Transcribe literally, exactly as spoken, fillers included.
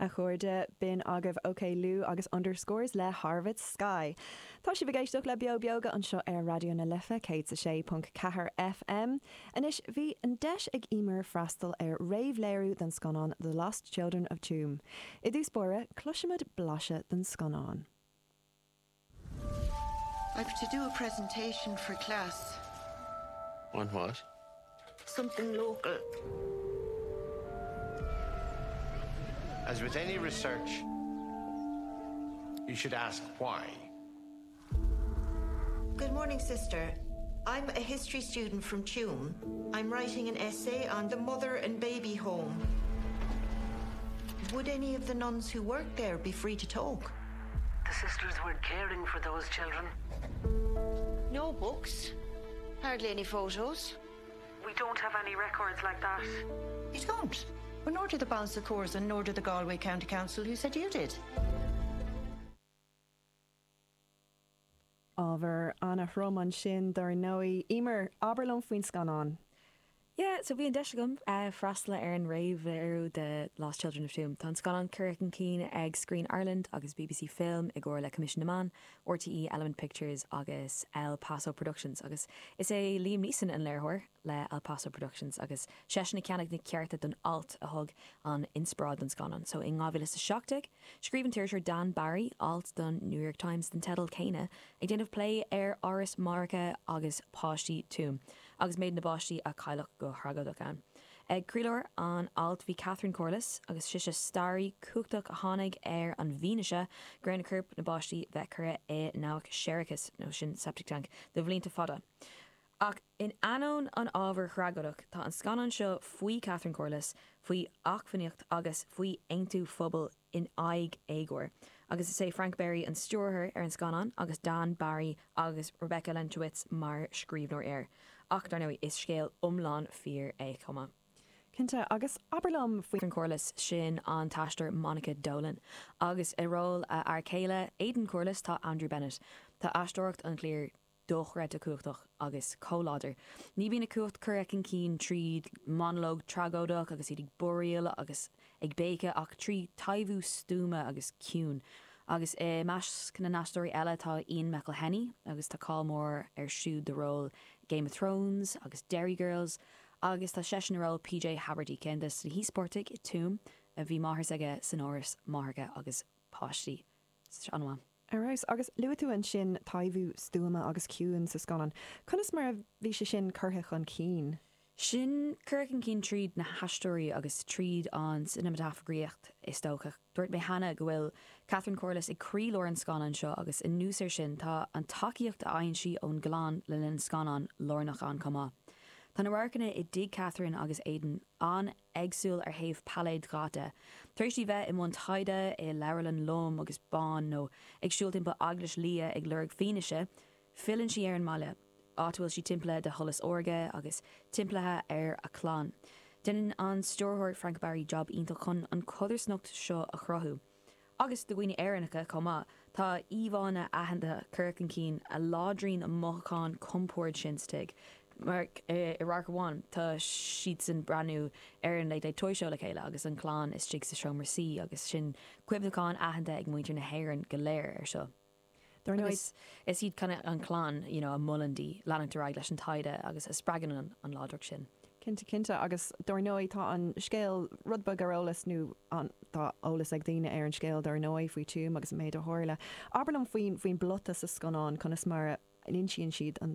A chuirde bin agah OK Lou agus underscores le Harvard Sky. Tá si bhgéisteach le bio bioga an seo ar radio na lifa cé a sé punt cethair F M. Anis bhí an deis ag imer freistal ar réimhléirú den scanán The Lost Children of Tuam. I dús bora cluisimid blase den scanán. I've to do a presentation for class. On what? Something local. As with any research, you should ask why. Good morning, sister. I'm a history student from Tuam. I'm writing an essay on the mother and baby home. Would any of the nuns who work there be free to talk? The sisters were caring for those children. No books. Hardly any photos. We don't have any records like that. You don't? Well, nor do the Balsa Cours and nor do the Galway County Council, who said you did. Ábhar Anna Hroman sin dar nói imer Aberlum faoin scanán. Yeah, so bhíon deisegum uh, freistla ar an réimhléirú de Lost Children of Tuam. Tá scanán Curric an Cín ag Screen Ireland agus B B C Film i gcóir le Commission na Man, R T E Element Pictures agus El Paso Productions agus is é Liam Neeson an léirthóir le El Paso Productions agus seisna ceannach na cearta don alt a thug an inspirad don scanán. So in ngábhfuil is a seachtaigh, scríbann tíirtear Dan Barry alt don New York Times den Tedal Céine ag déanamh play ar Áras Marcha agus Páistí Tuam agus méid na báistí a cailleach go thragadach an. Ag críleoir an alt bhí Catherine Corliss agus siise starí cúchtach a tháinig ar an bhíneise gréinna curb na báistí bheicre é náach Shericus nó sin septic tank do bhlínta fada. Ach in anón an ábhar thragadach tá an scanán seo faoi Catherine Corliss faoi achfaníocht agus faoi aontú phobal in aig éigúir. Agus is sé Frank Berry an stúrthir ar an scanán agus Dan Barry agus Rebecca Lenchowitz mar scríbnóir air. Ach dar nói is scéal umlán fíor é comma. Cinnte agus Aberlum faoin Corliss sin an taistear Monica Dolan agus i ról a Arcéile Aidan Corliss tá Andrew Bennett. Tá aistóireacht an cléir dóchreid a cuachtach agus cóláidir. Ní bhína cuacht Curric an Cín tríd monolog tragódach agus iad boreal agus ag béice ach trí taimhú stúma agus ciún. Agus é meas cna nastóirí eile tá Ian McElhenney agus tá cámór ar siúd de ról Game of Thrones agus Derry Girls agus tá sesin ról P J Haverty cendas na hísportig i Tuam a bhí máthir aige san áras Marcha agus Páistí. Anha. Aráis agus luú an sin taimhú stúma agus ciúin sa scanán. Conas mar a bhí sé sin curthaich an cín. Sin Curric an Cín tríd na haistóirí agus tríd an cinematographaíocht is tócha. Dúirt mé hana go bhfuil Catherine Corliss ag críleoir an scanán seo agus in núsir sin tá an takeíocht a aon si ón gláán le linn scanán lornach an comá. Tá na bharcanna i dig Catherine agus Aidan an agsúil ar thaobh palaid gáta. Tuirtí bheith i mún taide i leirlan lom agus bán nó ag siúltain ba aglas lia ag lurg fíneise, fillann si ar an mala. Átuil si timpla de tholas orga agus timplathe ar a chlán. Denan an stúrthóir Frank Barry job iontal chun an codar snocht seo a chrothú. Agus do ghuine éannacha comá, tá íomhána ahananta Curric an Cín a ládrín a mochán compóir sin stig. Mar i Rarcaháin tá siad san branú ar an leit toiseo le chéile agus an chlán is stig sa seomar sí agus sin cuibhneáin ahananta ag muintir na héireann go léir ar seo. Is is iad kind of an chlán, you know, a mullandí leanachtarráid leis an taide agus a spragan an, an ládrug sin. Cinnte cinnte agus dornóid tá an scéal rudba gorólas nó an tá ólas ag daine ar an scéal dornóid faoi Tuam agus méid a háirle. Aberlum faoin faoin blota sa scanán conas mar an insíonn siad an